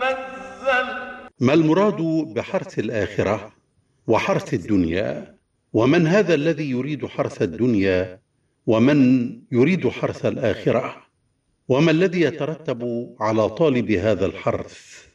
منزل. ما المراد بحرث الآخرة وحرث الدنيا؟ ومن هذا الذي يريد حرث الدنيا ومن يريد حرث الآخرة؟ وما الذي يترتب على طالب هذا الحرث؟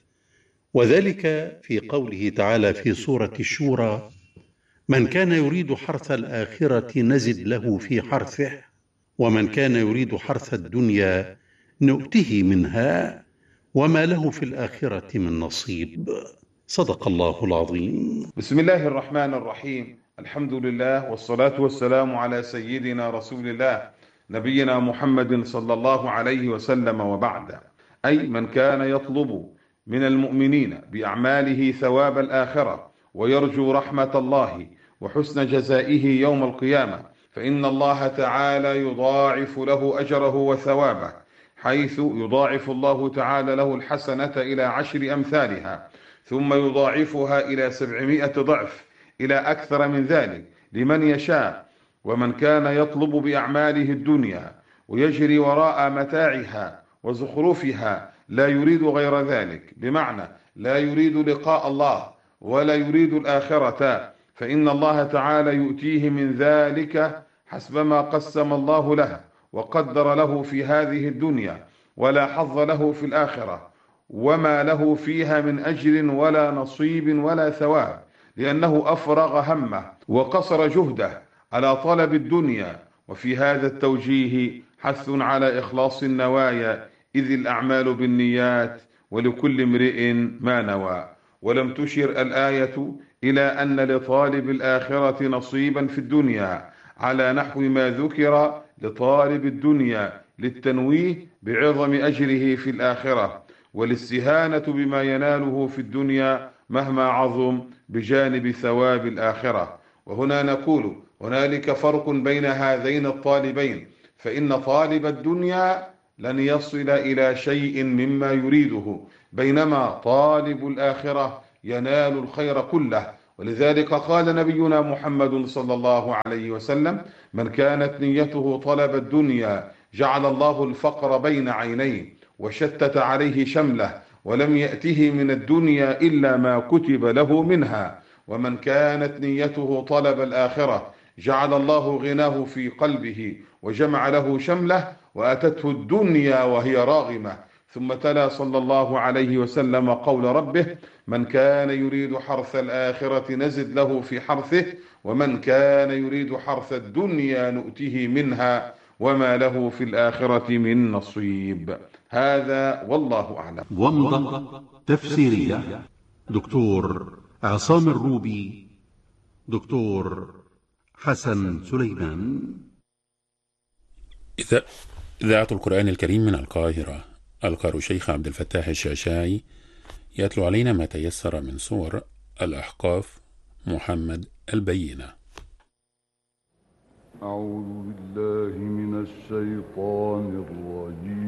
وذلك في قوله تعالى في سورة الشورى: من كان يريد حرث الآخرة نزد له في حرثه ومن كان يريد حرث الدنيا نؤته منها وما له في الآخرة من نصيب. صدق الله العظيم. بسم الله الرحمن الرحيم. الحمد لله والصلاة والسلام على سيدنا رسول الله نبينا محمد صلى الله عليه وسلم، وبعد. أي من كان يطلب من المؤمنين بأعماله ثواب الآخرة ويرجو رحمة الله وحسن جزائه يوم القيامة، فإن الله تعالى يضاعف له أجره وثوابه، حيث يضاعف الله تعالى له الحسنة إلى 10 أمثالها، ثم يضاعفها إلى 700 ضعف إلى أكثر من ذلك لمن يشاء. ومن كان يطلب بأعماله الدنيا ويجري وراء متاعها وزخرفها لا يريد غير ذلك، بمعنى لا يريد لقاء الله ولا يريد الآخرة، فإن الله تعالى يؤتيه من ذلك حسب ما قسم الله له وقدر له في هذه الدنيا، ولا حظ له في الآخرة وما له فيها من أجر ولا نصيب ولا ثواب، لأنه أفرغ همه وقصر جهده على طلب الدنيا. وفي هذا التوجيه حث على إخلاص النوايا، إذ الأعمال بالنيات ولكل امرئ ما نوى. ولم تشر الآية إلى أن لطالب الآخرة نصيبا في الدنيا على نحو ما ذكر لطالب الدنيا، للتنويه بعظم أجره في الآخرة والاستهانة بما يناله في الدنيا مهما عظم بجانب ثواب الآخرة. وهنا نقول هنالك فرق بين هذين الطالبين، فإن طالب الدنيا لن يصل إلى شيء مما يريده، بينما طالب الآخرة ينال الخير كله. ولذلك قال نبينا محمد صلى الله عليه وسلم: من كانت نيته طلب الدنيا جعل الله الفقر بين عينيه وشتت عليه شمله ولم يأته من الدنيا إلا ما كتب له منها. ومن كانت نيته طلب الآخرة جعل الله غناه في قلبه وجمع له شمله وأتته الدنيا وهي راغمة. ثم تلا صلى الله عليه وسلم قول ربه: من كان يريد حرث الآخرة نزد له في حرثه ومن كان يريد حرث الدنيا نؤته منها وما له في الآخرة من نصيب. هذا والله أعلم. ومضة تفسيرية دكتور عصام الروبي، دكتور حسن سليمان. إذاعة القرآن الكريم من القاهرة. القارئ الشيخ عبد الفتاح الشعشاعي يتلو علينا ما تيسر من سور الأحقاف محمد البينة. أعوذ بالله من الشيطان الرجيم.